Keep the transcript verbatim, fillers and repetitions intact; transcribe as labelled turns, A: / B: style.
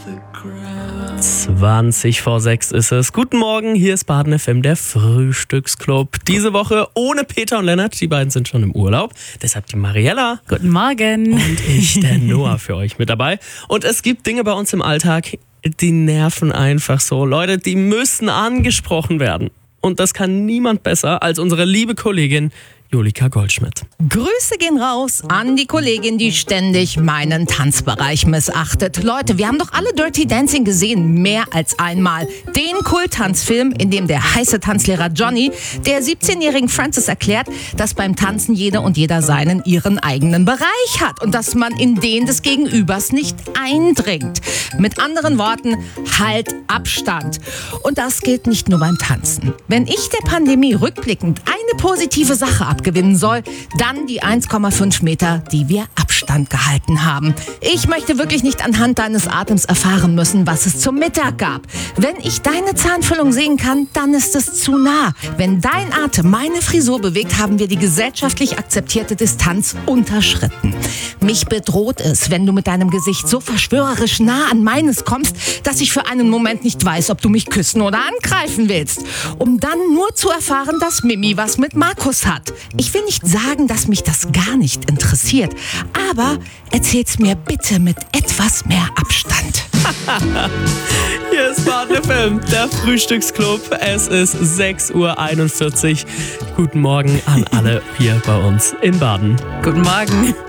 A: zwanzig vor sechs ist es. Guten Morgen, hier ist Baden F M, der Frühstücksclub. Diese Woche ohne Peter und Lennart, die beiden sind schon im Urlaub. Deshalb die Mariella.
B: Guten Morgen.
A: Und ich, der Noah, für euch mit dabei. Und es gibt Dinge bei uns im Alltag, die nerven einfach so. Leute, die müssen angesprochen werden. Und das kann niemand besser als unsere liebe Kollegin Julika Goldschmidt.
C: Grüße gehen raus an die Kollegin, die ständig meinen Tanzbereich missachtet. Leute, wir haben doch alle Dirty Dancing gesehen, mehr als einmal. Den Kult-Tanzfilm, in dem der heiße Tanzlehrer Johnny der siebzehnjährigen Frances erklärt, dass beim Tanzen jede und jeder seinen ihren eigenen Bereich hat und dass man in den des Gegenübers nicht eindringt. Mit anderen Worten, halt Abstand. Und das gilt nicht nur beim Tanzen. Wenn ich der Pandemie rückblickend eine positive Sache abgewinnen soll, dann die eins Komma fünf Meter, die wir Abstand gehalten haben. Ich möchte wirklich nicht anhand deines Atems erfahren müssen, was es zum Mittag gab. Wenn ich deine Zahnfüllung sehen kann, dann ist es zu nah. Wenn dein Atem meine Frisur bewegt, haben wir die gesellschaftlich akzeptierte Distanz unterschritten. Mich bedroht es, wenn du mit deinem Gesicht so verschwörerisch nah an meines kommst, dass ich für einen Moment nicht weiß, ob du mich küssen oder angreifen willst. Um dann nur zu erfahren, dass Mimi was mit Markus hat. Ich will nicht sagen, dass mich das gar nicht interessiert, aber erzähl's mir bitte mit etwas mehr Abstand.
A: Hier ist Baden F M, der Frühstücksclub. Es ist sechs Uhr einundvierzig. Guten Morgen an alle hier bei uns in Baden.
B: Guten Morgen.